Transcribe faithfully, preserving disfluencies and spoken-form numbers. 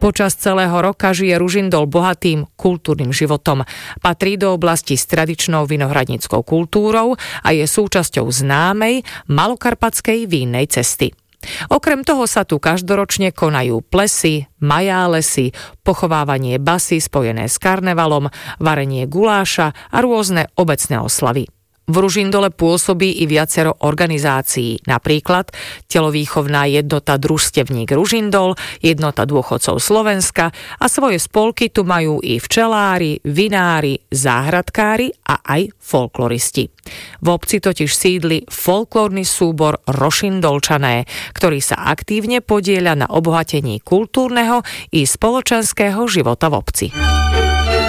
Počas celého roka žije Ružindol bohatým kultúrnym životom. Patrí do oblasti s tradičnou vinohradníckou kultúrou a je súčasťou známej malokarpatskej vínnej cesty. Okrem toho sa tu každoročne konajú plesy, majálesy, pochovávanie basy spojené s karnevalom, varenie guláša a rôzne obecné oslavy. V Ružindole pôsobí i viacero organizácií, napríklad Telovýchovná jednota Družstevník Ružindol, Jednota dôchodcov Slovenska a svoje spolky tu majú i včelári, vinári, záhradkári a aj folkloristi. V obci totiž sídli folklórny súbor Rošindolčané, ktorý sa aktívne podieľa na obohatení kultúrneho i spoločenského života v obci.